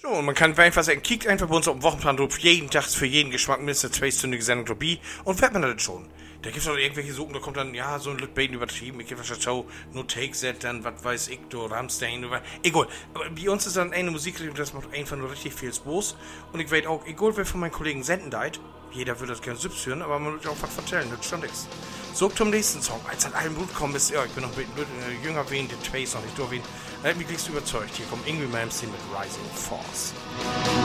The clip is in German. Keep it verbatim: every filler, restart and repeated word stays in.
So, und man kann einfach sagen, kickt einfach bei uns auf dem Wochenplan drauf, jeden Tag für jeden Geschmack mindestens eine zweistündige Sendung dabei und fährt man das schon. Da gibt es auch irgendwelche Suchen, da kommt dann, ja, so ein Lütbeten übertrieben, ich gebe schon no Take Set, dann, was weiß ich, du, Rammstein, oder, egal. Aber bei uns ist dann eine Musikrichtung, das macht einfach nur richtig viel Spaß. Und ich weiß auch, egal wer von meinen Kollegen senden deit, jeder würde das gerne selbst hören, aber man wird auch was erzählen, das ist schon nichts. So, zum nächsten Song, als an allem Blut kommen ist, ja, ich bin noch ein bisschen äh, jünger wie den Trace noch nicht durch, ihn, er hat mich gleich überzeugt. Hier kommt Ingrid Malmsteen mit Rising Force.